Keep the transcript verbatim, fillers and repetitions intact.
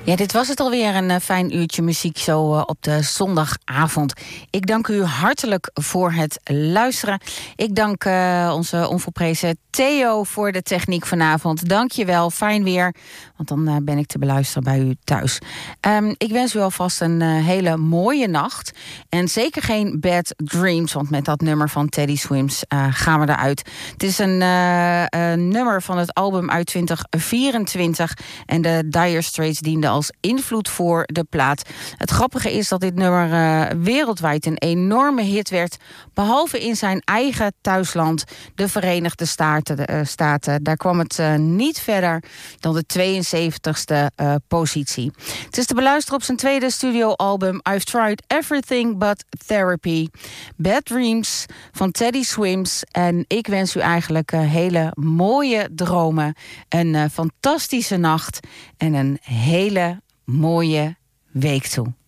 Ja, dit was het alweer, een uh, fijn uurtje muziek zo uh, op de zondagavond. Ik dank u hartelijk voor het luisteren. Ik dank uh, onze onvolprezen Theo voor de techniek vanavond. Dank je wel, fijn weer, want dan uh, ben ik te beluisteren bij u thuis. Um, ik wens u alvast een uh, hele mooie nacht. En zeker geen bad dreams, want met dat nummer van Teddy Swims uh, gaan we eruit. Het is een, uh, een nummer van het album uit twintig vierentwintig. En de Dire Straits diende als invloed voor de plaat. Het grappige is dat dit nummer uh, wereldwijd een enorme hit werd, behalve in zijn eigen thuisland, de Verenigde Staten. Uh, Staten. Daar kwam het uh, niet verder dan de tweeënzeventigste uh, positie. Het is te beluisteren op zijn tweede studioalbum I've Tried Everything But Therapy. Bad Dreams van Teddy Swims. En ik wens u eigenlijk uh, hele mooie dromen, een uh, fantastische nacht en een hele mooie week toe.